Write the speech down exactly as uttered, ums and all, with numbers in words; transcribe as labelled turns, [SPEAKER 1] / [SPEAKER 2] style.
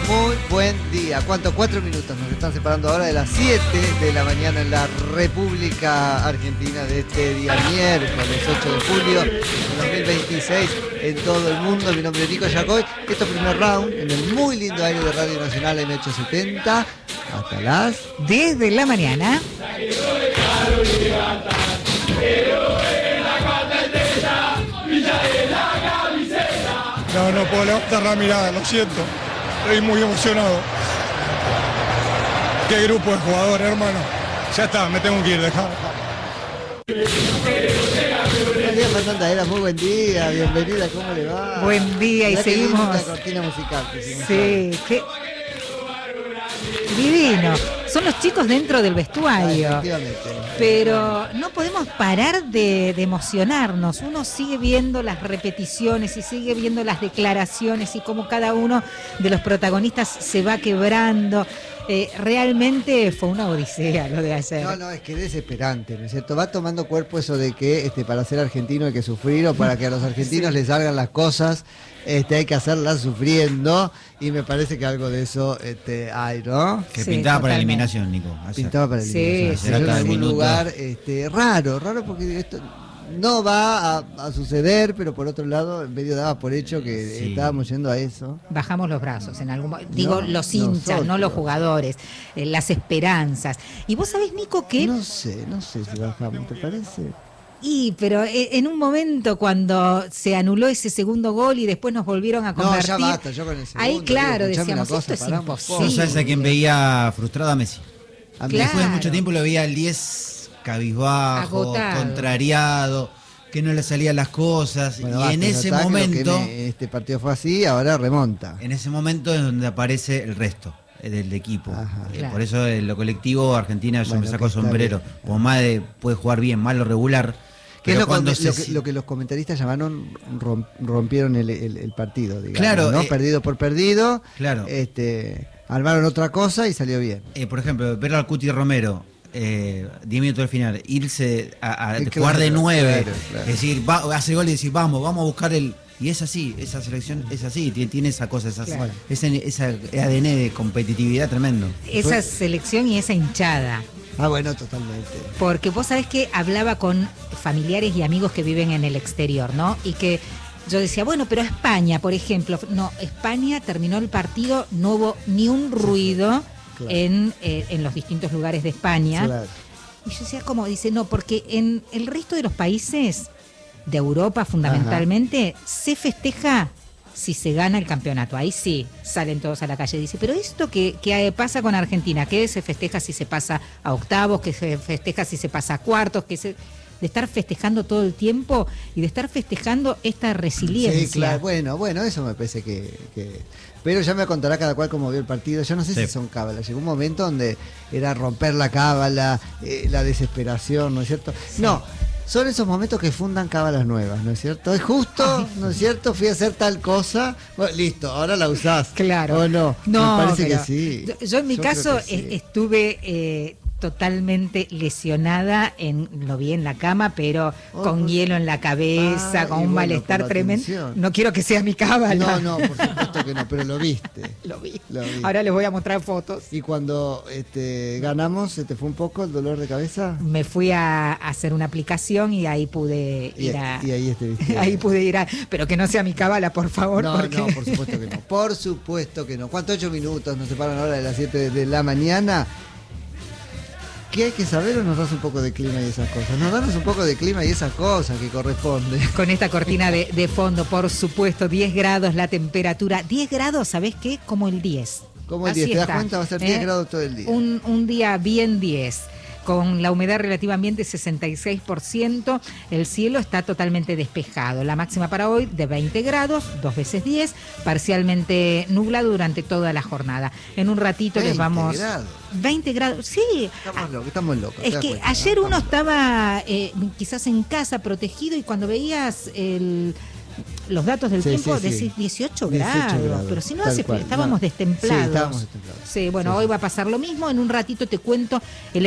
[SPEAKER 1] Muy buen día. ¿Cuánto? Cuatro minutos nos están separando ahora de las siete de la mañana en la República Argentina de este día miércoles ocho de julio de dos mil veintiséis en todo el mundo. Mi nombre es Nico Yacoy. Esto es Primer Round en el muy lindo aire de Radio Nacional M ochocientos setenta hasta las
[SPEAKER 2] diez de la mañana.
[SPEAKER 3] No, no puedo levantar la mirada, lo siento. Estoy muy emocionado. Qué grupo de jugadores, hermano. Ya está, me tengo que ir, dejá.
[SPEAKER 1] Buen día, Fernanda Era, muy buen día, bienvenida, ¿cómo le va?
[SPEAKER 2] Buen día y
[SPEAKER 1] Mirá que
[SPEAKER 2] seguimos.
[SPEAKER 1] linda cortina musical que hicimos
[SPEAKER 2] Sí,
[SPEAKER 1] hoy.
[SPEAKER 2] qué divino. Son los chicos dentro del
[SPEAKER 1] Ah,
[SPEAKER 2] vestuario.
[SPEAKER 1] efectivamente.
[SPEAKER 2] Pero no podemos parar de, de emocionarnos. Uno sigue viendo las repeticiones y sigue viendo las declaraciones y cómo cada uno de los protagonistas se va quebrando. Eh, realmente fue una odisea lo de ayer.
[SPEAKER 1] No, no, es que es desesperante, ¿no es cierto? Va tomando cuerpo eso de que este, para ser argentino hay que sufrir, o para que a los argentinos
[SPEAKER 2] Sí.
[SPEAKER 1] les salgan las cosas este, hay que hacerlas sufriendo, y me parece que algo de eso este, hay, ¿no?
[SPEAKER 4] Que
[SPEAKER 2] Sí,
[SPEAKER 4] pintaba para la
[SPEAKER 2] totalmente.
[SPEAKER 4] eliminación, Nico. Ayer.
[SPEAKER 1] Pintaba para el
[SPEAKER 2] Sí,
[SPEAKER 1] eliminación.
[SPEAKER 2] sí.
[SPEAKER 1] Yo en
[SPEAKER 4] Cada
[SPEAKER 1] algún
[SPEAKER 4] minuto.
[SPEAKER 1] lugar este, raro, raro porque esto no va a, a suceder, pero por otro lado, en medio daba por hecho que
[SPEAKER 4] Sí.
[SPEAKER 1] estábamos yendo a eso.
[SPEAKER 2] Bajamos los brazos en algún mo- digo,
[SPEAKER 1] No,
[SPEAKER 2] los hinchas,
[SPEAKER 1] nosotros.
[SPEAKER 2] no los jugadores, eh, las esperanzas. Y vos sabés, Nico, que
[SPEAKER 1] No sé, no sé si bajamos, ¿te parece?
[SPEAKER 2] Y, pero eh, en un momento cuando se anuló ese segundo gol y después nos volvieron a
[SPEAKER 1] No,
[SPEAKER 2] convertir.
[SPEAKER 1] ya basta, yo con el segundo.
[SPEAKER 2] Ahí, claro,
[SPEAKER 1] digo, escuchame
[SPEAKER 2] decíamos,
[SPEAKER 1] una cosa,
[SPEAKER 2] esto es
[SPEAKER 1] paramos,
[SPEAKER 2] imposible.
[SPEAKER 4] ¿Vos sabés a quién veía frustrado? A Messi.
[SPEAKER 1] A mí-
[SPEAKER 2] Claro.
[SPEAKER 4] Después de mucho tiempo lo veía al diez cabizbajo,
[SPEAKER 2] Agotado.
[SPEAKER 4] contrariado, que no le salían las cosas.
[SPEAKER 1] Bueno,
[SPEAKER 4] y
[SPEAKER 1] basta,
[SPEAKER 4] en
[SPEAKER 1] ya
[SPEAKER 4] ese
[SPEAKER 1] está, creo que
[SPEAKER 4] momento,
[SPEAKER 1] me- este partido fue así, ahora remonta.
[SPEAKER 4] en ese momento es donde aparece el resto eh, del equipo.
[SPEAKER 1] Ajá.
[SPEAKER 4] Eh,
[SPEAKER 2] Claro.
[SPEAKER 4] Por eso en lo colectivo Argentina yo
[SPEAKER 1] Bueno,
[SPEAKER 4] me saco
[SPEAKER 1] que
[SPEAKER 4] el
[SPEAKER 1] está
[SPEAKER 4] sombrero.
[SPEAKER 1] bien.
[SPEAKER 4] Como Made puede jugar bien, mal o regular.
[SPEAKER 1] Que es
[SPEAKER 4] Pero
[SPEAKER 1] lo,
[SPEAKER 4] cuando
[SPEAKER 1] que-
[SPEAKER 4] se
[SPEAKER 1] lo, que, lo que los comentaristas llamaron rom- rompieron el, el- el partido, digamos,
[SPEAKER 4] Claro,
[SPEAKER 1] ¿no?
[SPEAKER 4] eh,
[SPEAKER 1] Perdido por perdido.
[SPEAKER 4] Claro.
[SPEAKER 1] Este, armaron otra cosa y salió bien.
[SPEAKER 4] Eh, por ejemplo, ver al Cuti Romero, eh, diez minutos al final, irse a, a
[SPEAKER 1] Sí,
[SPEAKER 4] jugar de
[SPEAKER 1] claro,
[SPEAKER 4] nueve,
[SPEAKER 1] claro, claro.
[SPEAKER 4] es decir, va, hace gol y decir, vamos, vamos a buscar el... Y es así, esa selección es así, tiene, tiene esa cosa, esa,
[SPEAKER 2] Claro.
[SPEAKER 4] ese, esa A D N de competitividad tremendo.
[SPEAKER 2] Esa selección y esa hinchada.
[SPEAKER 1] Ah, bueno, totalmente.
[SPEAKER 2] Porque vos sabés que hablaba con familiares y amigos que viven en el exterior, ¿no? Y que yo decía, bueno, pero España, por ejemplo, no, España terminó el partido, no hubo ni un ruido
[SPEAKER 1] Claro.
[SPEAKER 2] en, eh, en los distintos lugares de España.
[SPEAKER 1] Claro.
[SPEAKER 2] Y yo decía, ¿cómo? Dice, no, porque en el resto de los países de Europa, fundamentalmente, se festeja si se gana el campeonato. Ahí sí, salen todos a la calle. Dice, pero esto que, que pasa con Argentina, que se festeja si se pasa a octavos, que se festeja si se pasa a cuartos, que se... de estar festejando todo el tiempo y de estar festejando esta resiliencia.
[SPEAKER 1] Sí, claro. Bueno, bueno, eso me parece que, que- Pero ya me contará cada cual cómo vio el partido. Yo no sé
[SPEAKER 4] Sí.
[SPEAKER 1] si son cábalas. Llegó un momento donde era romper la cábala, eh, la desesperación, ¿no es cierto? No, son esos momentos que fundan cábalas nuevas, ¿no es cierto? Es justo, ¿no es cierto? Fui a hacer tal cosa. Bueno, listo, ahora la usás.
[SPEAKER 2] Claro.
[SPEAKER 1] ¿O no?
[SPEAKER 2] No,
[SPEAKER 1] me parece
[SPEAKER 2] pero
[SPEAKER 1] que sí.
[SPEAKER 2] Yo, yo en mi
[SPEAKER 1] Yo creo
[SPEAKER 2] caso
[SPEAKER 1] que sí.
[SPEAKER 2] eh, estuve eh, totalmente lesionada, en lo vi en la cama, pero
[SPEAKER 1] Oh,
[SPEAKER 2] con
[SPEAKER 1] por-
[SPEAKER 2] hielo en la cabeza,
[SPEAKER 1] Ah,
[SPEAKER 2] con
[SPEAKER 1] y
[SPEAKER 2] un
[SPEAKER 1] bueno,
[SPEAKER 2] malestar
[SPEAKER 1] por la
[SPEAKER 2] tremendo.
[SPEAKER 1] tensión.
[SPEAKER 2] No quiero que sea mi cábala.
[SPEAKER 1] No, no, por supuesto que no, pero lo viste.
[SPEAKER 2] Lo vi.
[SPEAKER 1] Lo vi.
[SPEAKER 2] Ahora les voy a mostrar fotos.
[SPEAKER 1] Y cuando este, ganamos, ¿se te fue un poco el dolor de cabeza?
[SPEAKER 2] Me fui a, a hacer una aplicación y ahí pude
[SPEAKER 1] Y,
[SPEAKER 2] ir a...
[SPEAKER 1] y ahí este
[SPEAKER 2] ahí pude ir a... Pero que no sea mi cábala, por favor.
[SPEAKER 1] No,
[SPEAKER 2] porque...
[SPEAKER 1] no, por supuesto que no. Por supuesto que no. ¿Cuántos ocho minutos nos separan ahora de las siete de la mañana? ¿Qué hay que saber o nos das un poco de clima y esas cosas? Nos danos un poco de clima y esas cosas que corresponde.
[SPEAKER 2] Con esta cortina de, de fondo, por supuesto, diez grados la temperatura. diez grados, ¿sabés qué? Como el diez.
[SPEAKER 1] Como el
[SPEAKER 2] Así
[SPEAKER 1] diez, ¿te das
[SPEAKER 2] está,
[SPEAKER 1] cuenta? Va a ser diez grados todo el día.
[SPEAKER 2] Un, un día bien diez. Con la humedad relativa ambiente sesenta y seis por ciento, el cielo está totalmente despejado. La máxima para hoy de veinte grados, dos veces diez, parcialmente nublado durante toda la jornada. En un ratito les
[SPEAKER 1] veinte
[SPEAKER 2] vamos...
[SPEAKER 1] grados.
[SPEAKER 2] veinte grados, sí.
[SPEAKER 1] Estamos locos, estamos locos. ¿te
[SPEAKER 2] Es
[SPEAKER 1] das
[SPEAKER 2] que
[SPEAKER 1] cuenta?
[SPEAKER 2] ayer uno
[SPEAKER 1] Estamos-
[SPEAKER 2] estaba eh, quizás en casa protegido y cuando veías el, los datos del
[SPEAKER 1] Sí,
[SPEAKER 2] tiempo
[SPEAKER 1] sí, sí.
[SPEAKER 2] decís dieciocho,
[SPEAKER 1] dieciocho
[SPEAKER 2] grados,
[SPEAKER 1] grados,
[SPEAKER 2] pero si no
[SPEAKER 1] tal
[SPEAKER 2] hace frío,
[SPEAKER 1] cual.
[SPEAKER 2] estábamos
[SPEAKER 1] No.
[SPEAKER 2] destemplados.
[SPEAKER 1] Sí, estábamos destemplados.
[SPEAKER 2] Sí, bueno,
[SPEAKER 1] Sí,
[SPEAKER 2] hoy
[SPEAKER 1] sí.
[SPEAKER 2] va a pasar lo mismo. En un ratito te cuento el